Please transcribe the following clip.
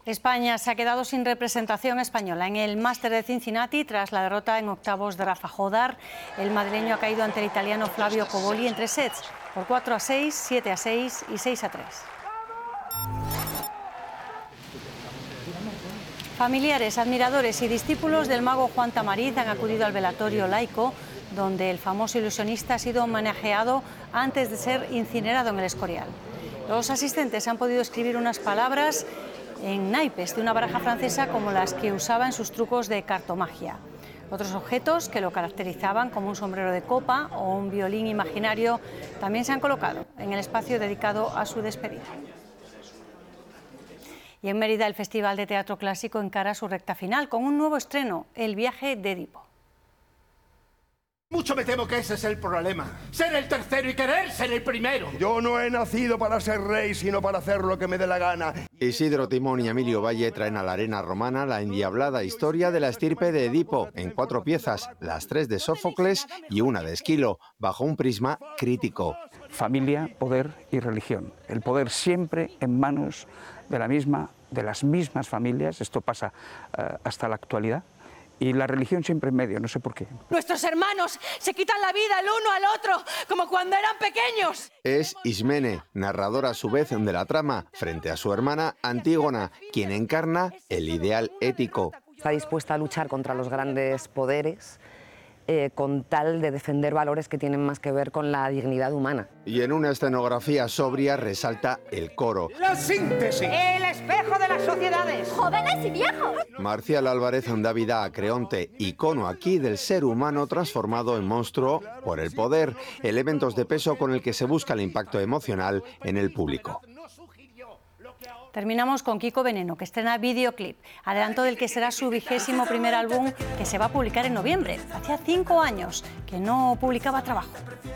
España se ha quedado sin representación española en el Máster de Cincinnati tras la derrota en octavos de Rafa Jodar. El madrileño ha caído ante el italiano Flavio Coboli en 3 sets, por 4-6, 7-6 y 6-3. Familiares, admiradores y discípulos del mago Juan Tamariz han acudido al velatorio laico, donde el famoso ilusionista ha sido homenajeado antes de ser incinerado en el Escorial. Los asistentes han podido escribir unas palabras en naipes de una baraja francesa como las que usaba en sus trucos de cartomagia. Otros objetos que lo caracterizaban, como un sombrero de copa o un violín imaginario, también se han colocado en el espacio dedicado a su despedida. Y en Mérida, el Festival de Teatro Clásico encara su recta final con un nuevo estreno, El viaje de Edipo. Mucho me temo que ese es el problema. Ser el tercero y querer ser el primero. Yo no he nacido para ser rey, sino para hacer lo que me dé la gana. Isidro Timón y Emilio Valle traen a la arena romana la endiablada historia de la estirpe de Edipo, en 4 piezas, las 3 de Sófocles y una de Esquilo, bajo un prisma crítico. Familia, poder y religión. El poder siempre en manos de las mismas familias, esto pasa hasta la actualidad. Y la religión siempre en medio, no sé por qué. Nuestros hermanos se quitan la vida el uno al otro, como cuando eran pequeños. Es Ismene, narrador a su vez de la trama, frente a su hermana Antígona, quien encarna el ideal ético. Está dispuesta a luchar contra los grandes poderes con tal de defender valores que tienen más que ver con la dignidad humana. Y en una escenografía sobria resalta el coro. La síntesis. El espejo de las sociedades. Jóvenes y viejos. Marcial Álvarez da vida a Creonte, icono aquí del ser humano transformado en monstruo por el poder, elementos de peso con el que se busca el impacto emocional en el público. Terminamos con Kiko Veneno, que estrena videoclip, adelanto del que será su 21º álbum, que se va a publicar en noviembre. Hacía 5 años que no publicaba trabajo.